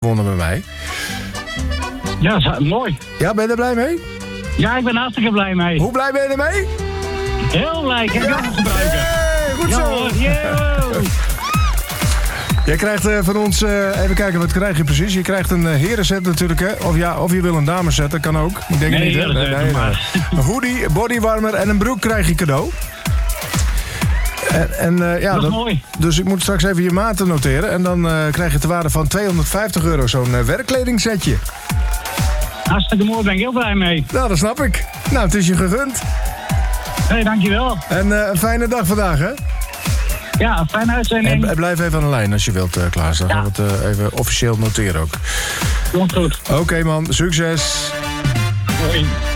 gewonnen bij mij. Ja, mooi. Ja, ben je er blij mee? Ja, ik ben hartstikke blij mee. Hoe blij ben je ermee? Heel blij, ik heb het ook gebruiken. Hey, goed Ja, zo. hoor, yo. Jij krijgt van ons, even kijken, wat krijg je precies? Je krijgt een herenset natuurlijk, hè? Of je wil een dameset, dat kan ook. Ik denk het niet, hè? Nee. Een hoodie, bodywarmer en een broek krijg je cadeau. Ja, dat is mooi. Dus ik moet straks even je maten noteren. En dan krijg je ter waarde van €250 zo'n werkkledingzetje. Hartstikke mooi, ben ik heel blij mee. Nou, dat snap ik. Nou, het is je gegund. Hey, dankjewel. En een fijne dag vandaag, hè? Ja, fijne uitzending. En blijf even aan de lijn als je wilt, Klaas. Dan gaan we het even officieel noteren ook. Komt goed. Oké, man. Succes. Hoi.